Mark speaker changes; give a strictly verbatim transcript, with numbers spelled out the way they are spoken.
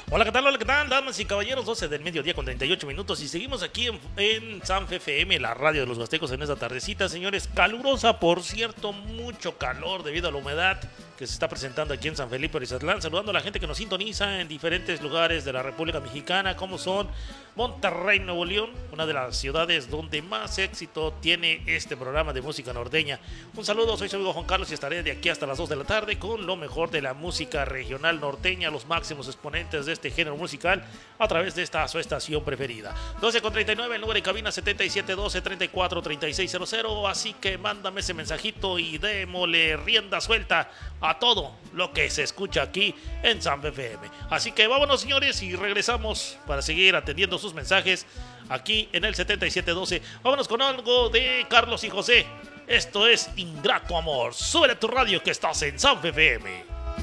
Speaker 1: Hola, ¿qué tal? Hola, ¿qué tal? Damas y caballeros, doce del mediodía con treinta y ocho minutos y seguimos aquí en, en Sanfe F M, la radio de los huastecos en esta tardecita, señores, calurosa, por cierto, mucho calor debido a la humedad que se está presentando aquí en San Felipe Orizatlán, saludando a la gente que nos sintoniza en diferentes lugares de la República Mexicana, como son Monterrey, Nuevo León, una de las ciudades donde más éxito tiene este programa de música norteña. Un saludo, soy su amigo Juan Carlos y estaré de aquí hasta las dos de la tarde con lo mejor de la música regional norteña, los máximos exponentes de este género musical a través de esta su estación preferida. doce con treinta y nueve, el número de cabina setenta y siete doce treinta y cuatro treinta y seis cero cero, así que mándame ese mensajito y démosle rienda suelta a todo lo que se escucha aquí en Sanfe F M. Así que vámonos, señores, y regresamos para seguir atendiendo sus mensajes aquí en el setenta y siete doce. Vámonos con algo de Carlos y José. Esto es Ingrato Amor. Sube a tu radio que estás en Sanfe F M.